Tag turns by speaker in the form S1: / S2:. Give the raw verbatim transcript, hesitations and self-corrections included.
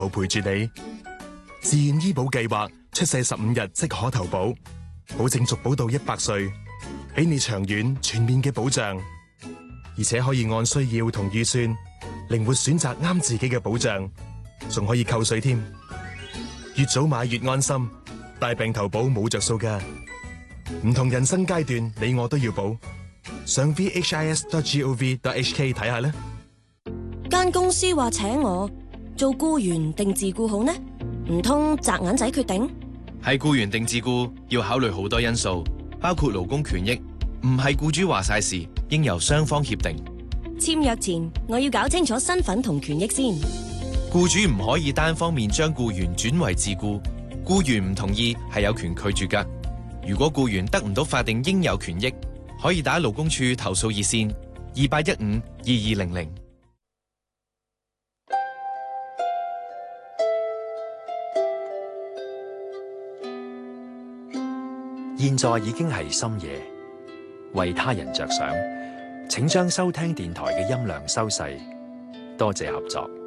S1: 保陪住你。自願醫保計劃出世十五日即可投保，保證續保到一百歲，俾你長遠全面嘅保障，而且可以按需要同預算靈活選擇啱自己嘅保障，仲可以扣稅添。越早買越安心，大病投保冇着數㗎。唔同人生階段，你我都要保。上 v h i s dot gov dot h k 睇下啦。
S2: 間公司話請我做僱員定自僱好呢？唔通擲銀仔決定？
S3: 係僱員定自僱要考慮好多因素，包括勞工權益，唔係僱主話晒事，應由雙方協定。
S2: 簽約前我要搞清楚身份同權益先。
S3: 僱主唔可以單方面將僱員轉為自僱，僱員唔同意係有權拒絕㗎。如果僱員得唔到法定應有權益，可以打勞工處投訴熱線二八一五二二零零。
S4: 現在已經係深夜，為他人着想，請將收聽電台嘅音量收細，多謝合作。